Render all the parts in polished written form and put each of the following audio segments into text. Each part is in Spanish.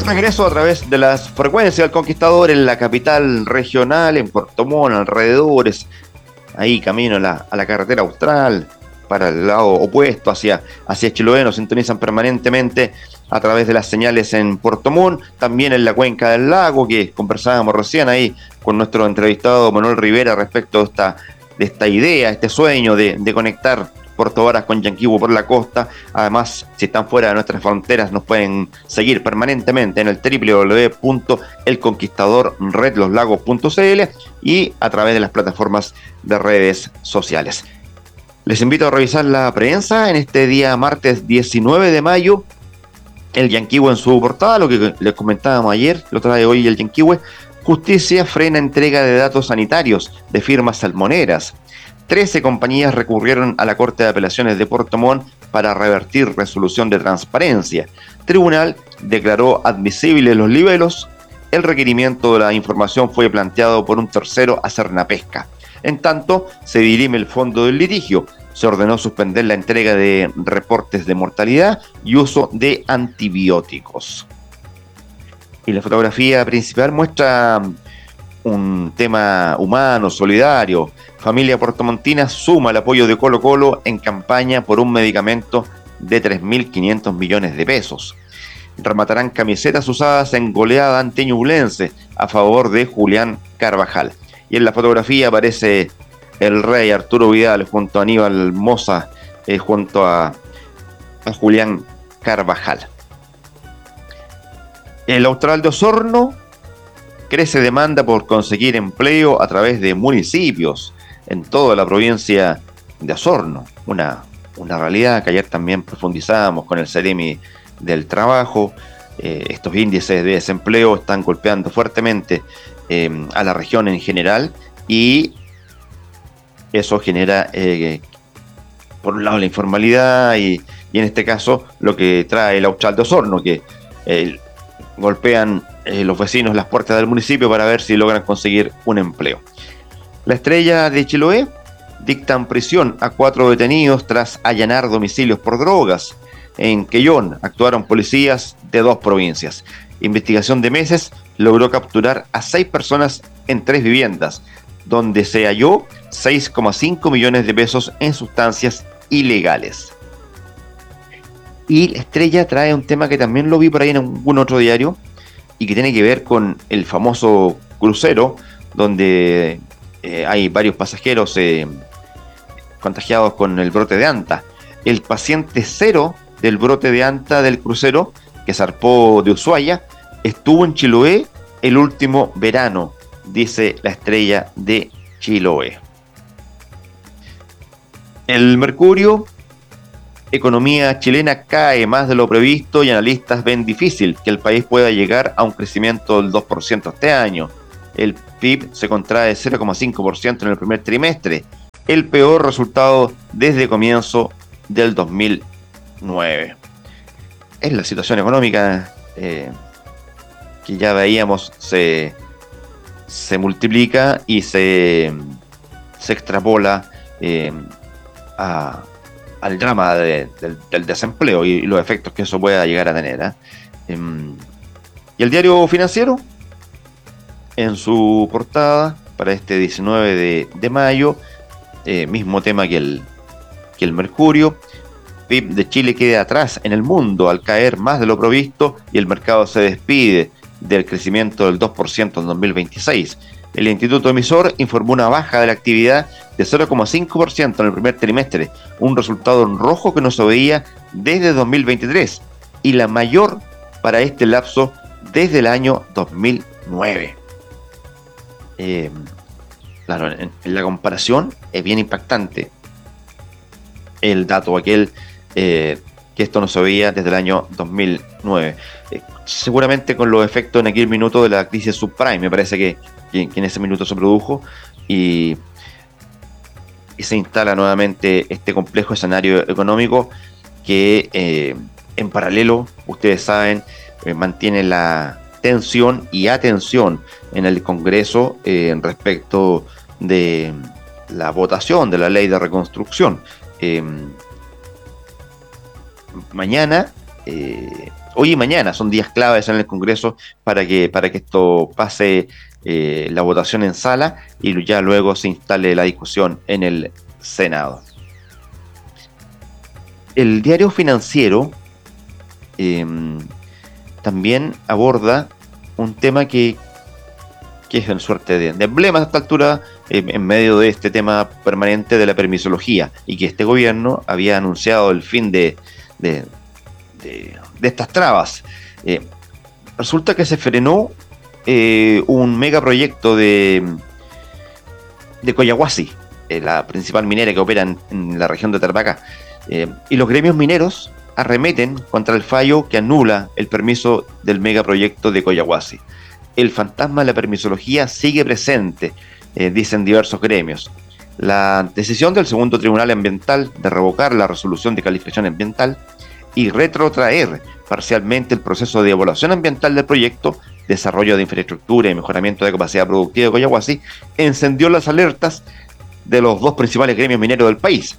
Regreso a través de las frecuencias del Conquistador en la capital regional, en Puerto Montt, alrededores, ahí camino a la carretera austral, para el lado opuesto, hacia Chiloé. Nos sintonizan permanentemente a través de las señales en Puerto Montt, también en la Cuenca del Lago, que conversábamos recién ahí con nuestro entrevistado Manuel Rivera respecto de esta idea, este sueño de conectar Puerto Varas con Yanquihue por la costa. Además, si están fuera de nuestras fronteras, nos pueden seguir permanentemente en el www.elconquistadorredloslagos.cl y a través de las plataformas de redes sociales. Les invito a revisar la prensa en este día martes 19 de mayo. El Yanquihue en su portada, lo que les comentábamos ayer, lo trae hoy el Yanquihue. Justicia frena entrega de datos sanitarios de firmas salmoneras. 13 compañías recurrieron a la Corte de Apelaciones de Puerto Montt para revertir resolución de transparencia. Tribunal declaró admisibles los libelos. El requerimiento de la información fue planteado por un tercero a Cernapesca. En tanto, se dirime el fondo del litigio. Se ordenó suspender la entrega de reportes de mortalidad y uso de antibióticos. Y la fotografía principal muestra un tema humano, solidario. Familia puertomontina suma el apoyo de Colo-Colo en campaña por un medicamento de 3.500 millones de pesos. Rematarán camisetas usadas en goleada ante Ñublense a favor de Julián Carvajal. Y en la fotografía aparece el rey Arturo Vidal junto a Aníbal Mosa, junto a Julián Carvajal. El Austral de Osorno crece demanda por conseguir empleo a través de municipios en toda la provincia de Osorno. Una realidad que ayer también profundizábamos con el Ceremi del Trabajo. Estos índices de desempleo están golpeando fuertemente a la región en general, y eso genera, por un lado, la informalidad y en este caso lo que trae el Austral de Osorno, que golpean los vecinos las puertas del municipio para ver si logran conseguir un empleo. La Estrella de Chiloé: dictan prisión a 4 detenidos tras allanar domicilios por drogas. En Quellón actuaron policías de 2 provincias. Investigación de meses logró capturar a 6 personas en 3 viviendas, donde se halló 6,5 millones de pesos en sustancias ilegales. Y la Estrella trae un tema que también lo vi por ahí en algún otro diario y que tiene que ver con el famoso crucero, donde hay varios pasajeros contagiados con el brote de anta. El paciente cero del brote de anta del crucero, que zarpó de Ushuaia, estuvo en Chiloé el último verano, dice la Estrella de Chiloé. El Mercurio: economía chilena cae más de lo previsto y analistas ven difícil que el país pueda llegar a un crecimiento del 2% este año. El PIB se contrae 0,5% en el primer trimestre, el peor resultado desde comienzo del 2009. Es la situación económica que ya veíamos se multiplica y se extrapola al drama del desempleo y los efectos que eso pueda llegar a tener. Y el Diario Financiero, en su portada para este 19 de mayo, mismo tema que el Mercurio: PIB de Chile queda atrás en el mundo al caer más de lo previsto y el mercado se despide del crecimiento del 2% en 2026. El Instituto Emisor informó una baja de la actividad de 0,5% en el primer trimestre, un resultado en rojo que no se veía desde 2023 y la mayor para este lapso desde el año 2009. Claro, en la comparación es bien impactante el dato aquel, que esto no se veía desde el año 2009. Seguramente con los efectos en aquel minuto de la crisis subprime, me parece que en ese minuto se produjo y se instala nuevamente este complejo escenario económico que en paralelo, ustedes saben, mantiene la tensión y atención en el Congreso respecto de la votación de la ley de reconstrucción. Mañana hoy y mañana son días claves en el Congreso para que esto pase la votación en sala y ya luego se instale la discusión en el Senado. El diario Financiero también aborda un tema que es en suerte de emblema a esta altura, en medio de este tema permanente de la permisología, y que este gobierno había anunciado el fin de estas trabas. Resulta que se frenó un megaproyecto de Collahuasi, la principal minera que opera en la región de Tarapacá. Y los gremios mineros arremeten contra el fallo que anula el permiso del megaproyecto de Collahuasi. El fantasma de la permisología sigue presente, dicen diversos gremios. La decisión del segundo tribunal ambiental de revocar la resolución de calificación ambiental y retrotraer parcialmente el proceso de evaluación ambiental del proyecto, desarrollo de infraestructura y mejoramiento de capacidad productiva de Collahuasi, encendió las alertas de los dos principales gremios mineros del país,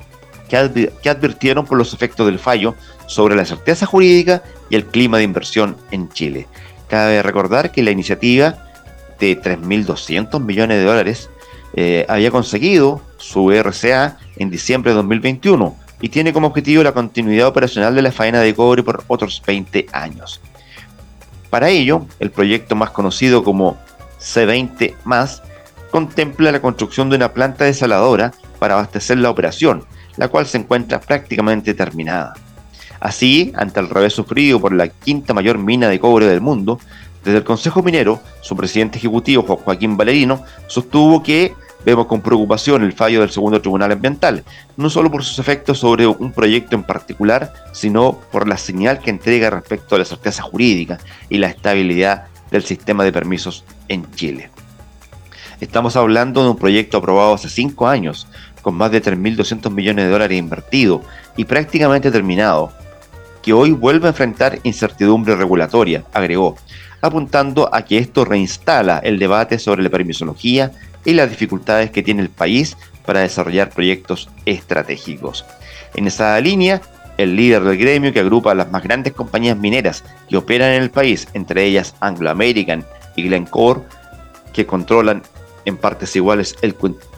que advirtieron por los efectos del fallo sobre la certeza jurídica y el clima de inversión en Chile. Cabe recordar que la iniciativa de 3.200 millones de dólares había conseguido su RCA en diciembre de 2021 y tiene como objetivo la continuidad operacional de la faena de cobre por otros 20 años. Para ello, el proyecto más conocido como C20+, contempla la construcción de una planta desaladora para abastecer la operación, la cual se encuentra prácticamente terminada. Así, ante el revés sufrido por la quinta mayor mina de cobre del mundo, desde el Consejo Minero, su presidente ejecutivo, Joaquín Valerino, sostuvo que vemos con preocupación el fallo del segundo tribunal ambiental, no solo por sus efectos sobre un proyecto en particular, sino por la señal que entrega respecto a la certeza jurídica y la estabilidad del sistema de permisos en Chile. Estamos hablando de un proyecto aprobado hace 5 años, con más de 3.200 millones de dólares invertidos y prácticamente terminado, que hoy vuelve a enfrentar incertidumbre regulatoria, agregó, apuntando a que esto reinstala el debate sobre la permisología y las dificultades que tiene el país para desarrollar proyectos estratégicos. En esa línea, el líder del gremio, que agrupa a las más grandes compañías mineras que operan en el país, entre ellas Anglo American y Glencore, que controlan en partes iguales el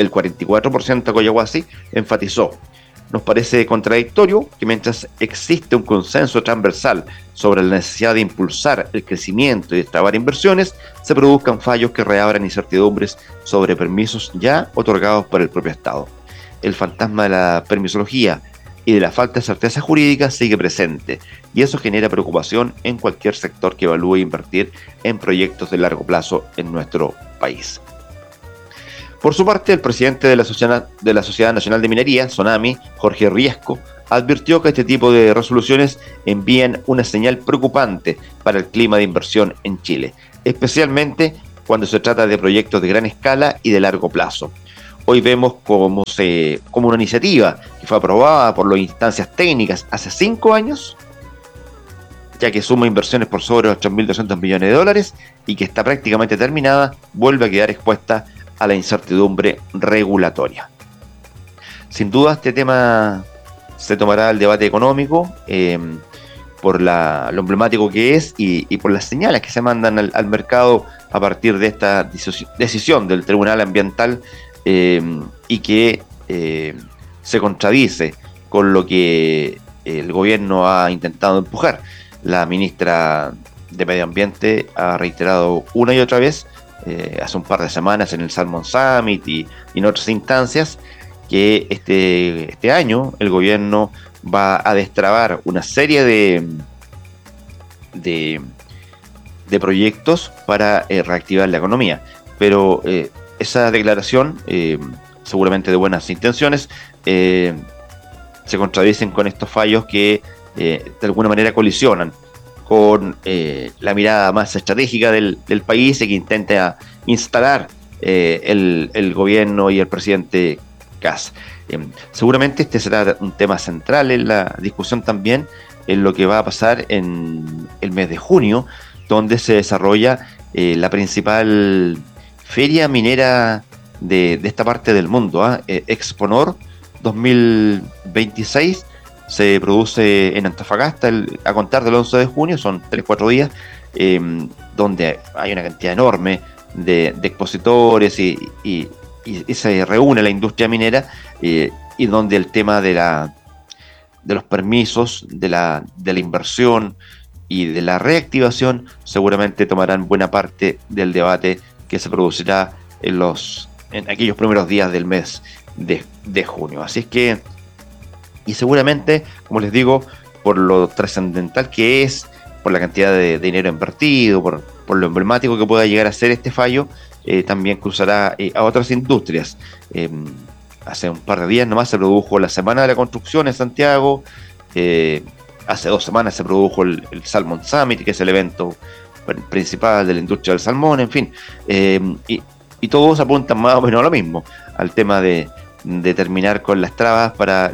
44% de Collahuasi, enfatizó: nos parece contradictorio que mientras existe un consenso transversal sobre la necesidad de impulsar el crecimiento y destrabar inversiones, se produzcan fallos que reabran incertidumbres sobre permisos ya otorgados por el propio Estado. El fantasma de la permisología y de la falta de certeza jurídica sigue presente, y eso genera preocupación en cualquier sector que evalúe invertir en proyectos de largo plazo en nuestro país. Por su parte, el presidente de la Sociedad Nacional de Minería, SONAMI, Jorge Riesco, advirtió que este tipo de resoluciones envían una señal preocupante para el clima de inversión en Chile, especialmente cuando se trata de proyectos de gran escala y de largo plazo. Hoy vemos como una iniciativa que fue aprobada por las instancias técnicas hace 5 años, ya que suma inversiones por sobre 8.200 millones de dólares y que está prácticamente terminada, vuelve a quedar expuesta a la incertidumbre regulatoria. Sin duda este tema se tomará el debate económico por lo emblemático que es y por las señales que se mandan al mercado a partir de esta decisión del Tribunal Ambiental y que se contradice con lo que el gobierno ha intentado empujar. La ministra de Medio Ambiente ha reiterado una y otra vez hace un par de semanas en el Salmon Summit y en otras instancias que este año el gobierno va a destrabar una serie de proyectos para reactivar la economía, pero esa declaración, seguramente de buenas intenciones, se contradicen con estos fallos que de alguna manera colisionan con la mirada más estratégica del país y que intenta instalar el gobierno y el presidente Kast. Seguramente este será un tema central en la discusión también en lo que va a pasar en el mes de junio, donde se desarrolla la principal feria minera de esta parte del mundo, Exponor 2026, se produce en Antofagasta a contar del 11 de junio, son 3-4 días, donde hay una cantidad enorme de expositores y se reúne la industria minera, y donde el tema de los permisos, de la inversión y de la reactivación seguramente tomarán buena parte del debate que se producirá en aquellos primeros días del mes de junio. Así es que, y seguramente, como les digo, por lo trascendental que es, por la cantidad de dinero invertido, por lo emblemático que pueda llegar a ser este fallo, también cruzará a otras industrias. Hace un par de días nomás se produjo la Semana de la Construcción en Santiago. Hace 2 semanas se produjo el Salmon Summit, que es el evento principal de la industria del salmón, en fin. Y todos apuntan más o menos a lo mismo, al tema de terminar con las trabas para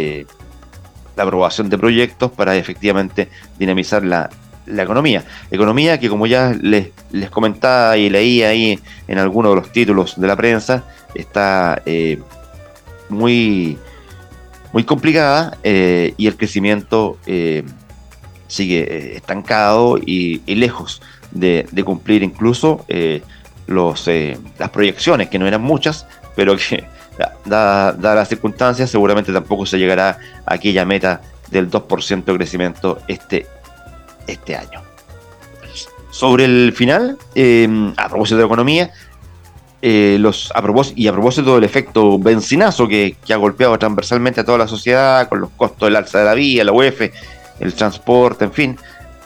la aprobación de proyectos para efectivamente dinamizar la economía. Economía que, como ya les comentaba y leía ahí en algunos de los títulos de la prensa, está muy complicada, y el crecimiento sigue estancado y lejos de cumplir incluso las proyecciones, que no eran muchas, pero que dadas las circunstancias seguramente tampoco se llegará a aquella meta del 2% de crecimiento este año. Sobre el final, a propósito de economía, a propósito del efecto benzinazo que ha golpeado transversalmente a toda la sociedad, con los costos del alza de la vía, la UEF, el transporte, en fin,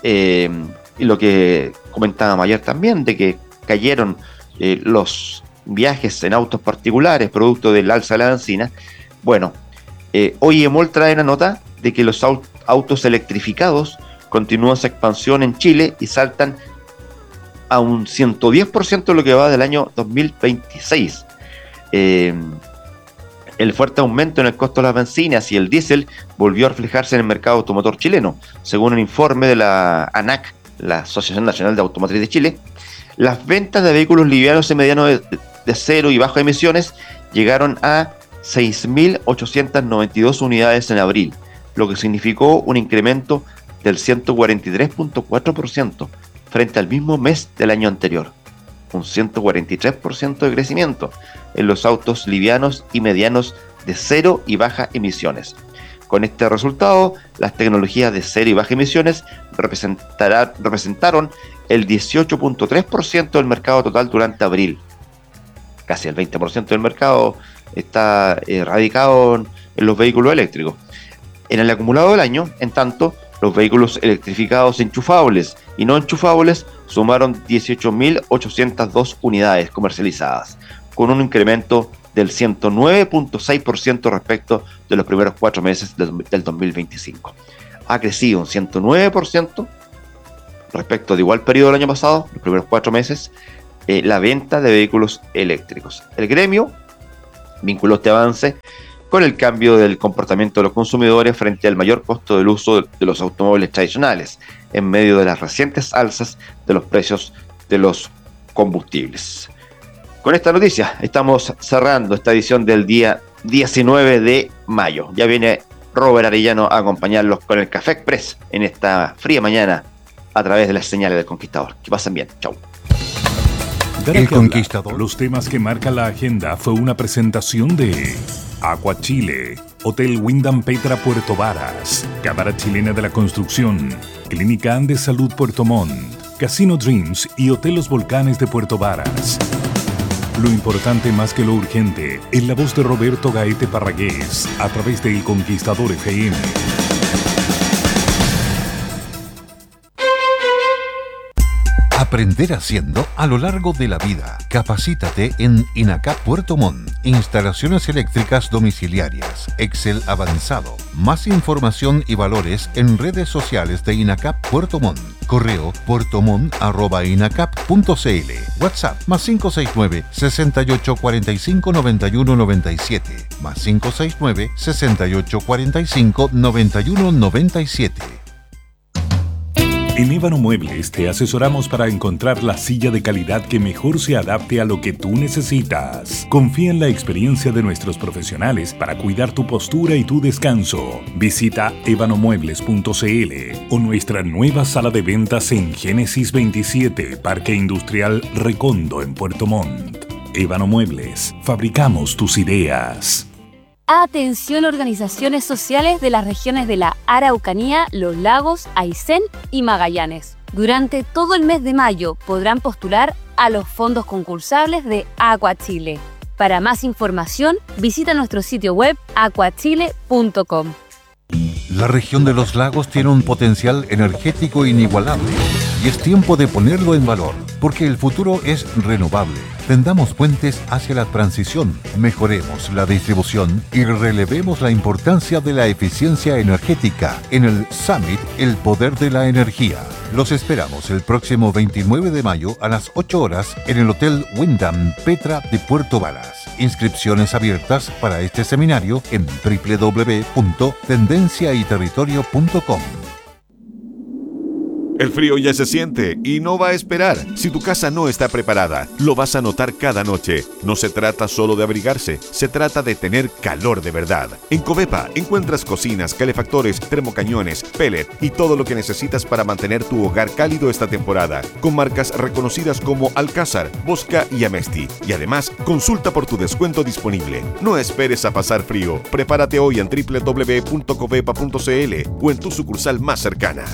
y lo que comentábamos ayer también, de que cayeron los viajes en autos particulares producto del alza de la benzina. Bueno, hoy EMOL trae una nota de que los autos electrificados continúan su expansión en Chile y saltan a un 110% de lo que va del año 2026. El fuerte aumento en el costo de las bencinas y el diésel volvió a reflejarse en el mercado automotor chileno. Según un informe de la ANAC, la Asociación Nacional de Automotriz de Chile, las ventas de vehículos livianos y medianos de cero y bajas emisiones llegaron a 6.892 unidades en abril, lo que significó un incremento del 143.4% frente al mismo mes del año anterior. Un 143% de crecimiento en los autos livianos y medianos de cero y baja emisiones. Con este resultado, las tecnologías de cero y baja emisiones representaron el 18.3% del mercado total durante abril. Casi el 20% del mercado está radicado en los vehículos eléctricos. En el acumulado del año, en tanto, los vehículos electrificados enchufables y no enchufables sumaron 18.802 unidades comercializadas, con un incremento del 109.6% respecto de los primeros 4 meses del 2025. Ha crecido un 109% respecto de igual periodo del año pasado, los primeros 4 meses, la venta de vehículos eléctricos. El gremio vinculó este avance con el cambio del comportamiento de los consumidores frente al mayor costo del uso de los automóviles tradicionales, en medio de las recientes alzas de los precios de los combustibles. Con esta noticia estamos cerrando esta edición del día 19 de mayo. Ya viene Robert Arellano a acompañarlos con el Café Express en esta fría mañana a través de las señales del Conquistador. Que pasen bien. Chau. El Conquistador. Los temas que marcan la agenda fue una presentación de Aqua Chile, Hotel Wyndham Petra Puerto Varas, Cámara Chilena de la Construcción, Clínica Andes Salud Puerto Montt, Casino Dreams y Hotel Los Volcanes de Puerto Varas. Lo importante más que lo urgente, en la voz de Roberto Gaete Parragués, a través de El Conquistador FM. Aprender haciendo a lo largo de la vida. Capacítate en INACAP Puerto Montt. Instalaciones eléctricas domiciliarias. Excel avanzado. Más información y valores en redes sociales de INACAP Puerto Montt. Correo puertomont@inacap.cl. WhatsApp +569 68 45 91 97. +569 68 45 91 97. En Ébano Muebles te asesoramos para encontrar la silla de calidad que mejor se adapte a lo que tú necesitas. Confía en la experiencia de nuestros profesionales para cuidar tu postura y tu descanso. Visita ebanomuebles.cl o nuestra nueva sala de ventas en Génesis 27, Parque Industrial Recondo en Puerto Montt. Ébano Muebles, fabricamos tus ideas. Atención organizaciones sociales de las regiones de la Araucanía, Los Lagos, Aysén y Magallanes. Durante todo el mes de mayo podrán postular a los fondos concursables de Aqua Chile. Para más información, visita nuestro sitio web aquachile.com. La región de los lagos tiene un potencial energético inigualable y es tiempo de ponerlo en valor, porque el futuro es renovable. Tendamos puentes hacia la transición, mejoremos la distribución y relevemos la importancia de la eficiencia energética en el Summit El Poder de la Energía. Los esperamos el próximo 29 de mayo a las 8 horas en el Hotel Wyndham Petra de Puerto Varas. Inscripciones abiertas para este seminario en www.tendenciayterritorio.com. El frío ya se siente y no va a esperar. Si tu casa no está preparada, lo vas a notar cada noche. No se trata solo de abrigarse, se trata de tener calor de verdad. En Covepa encuentras cocinas, calefactores, termocañones, pellet y todo lo que necesitas para mantener tu hogar cálido esta temporada, con marcas reconocidas como Alcázar, Bosca y Amesti. Y además, consulta por tu descuento disponible. No esperes a pasar frío. Prepárate hoy en www.covepa.cl o en tu sucursal más cercana.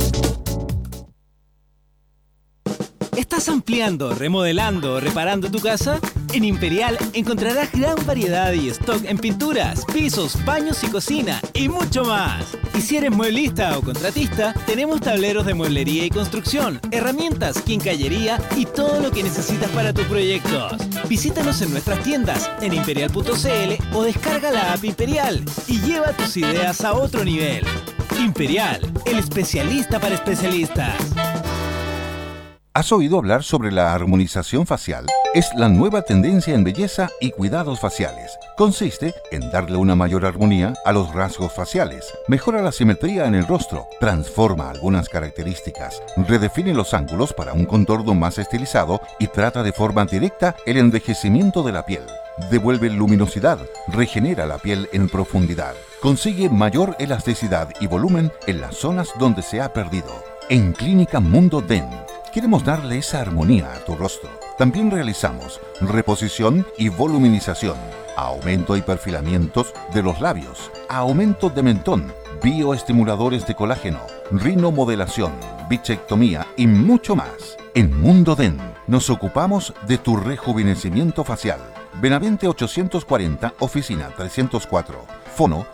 ¿Estás ampliando, remodelando o reparando tu casa? En Imperial encontrarás gran variedad y stock en pinturas, pisos, baños y cocina y mucho más. Y si eres mueblista o contratista, tenemos tableros de mueblería y construcción, herramientas, quincallería y todo lo que necesitas para tus proyectos. Visítanos en nuestras tiendas en imperial.cl o descarga la app Imperial y lleva tus ideas a otro nivel. Imperial, el especialista para especialistas. ¿Has oído hablar sobre la armonización facial? Es la nueva tendencia en belleza y cuidados faciales. Consiste en darle una mayor armonía a los rasgos faciales, mejora la simetría en el rostro, transforma algunas características, redefine los ángulos para un contorno más estilizado y trata de forma directa el envejecimiento de la piel. Devuelve luminosidad, regenera la piel en profundidad, consigue mayor elasticidad y volumen en las zonas donde se ha perdido. En Clínica Mundo Dent queremos darle esa armonía a tu rostro. También realizamos reposición y voluminización, aumento y perfilamientos de los labios, aumento de mentón, bioestimuladores de colágeno, rinomodelación, bichectomía y mucho más. En Mundo Dent nos ocupamos de tu rejuvenecimiento facial. Benavente 840, oficina 304. Fono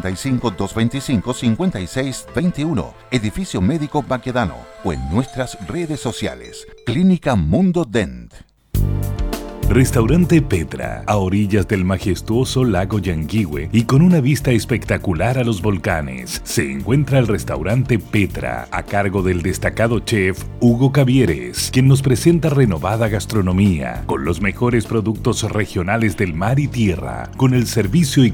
65-225-5621, Edificio Médico Baquedano o en nuestras redes sociales. Clínica Mundo Dent. Restaurante Petra, a orillas del majestuoso lago Yanguihue y con una vista espectacular a los volcanes, se encuentra el Restaurante Petra, a cargo del destacado chef Hugo Cavieres, quien nos presenta renovada gastronomía, con los mejores productos regionales del mar y tierra, con el servicio y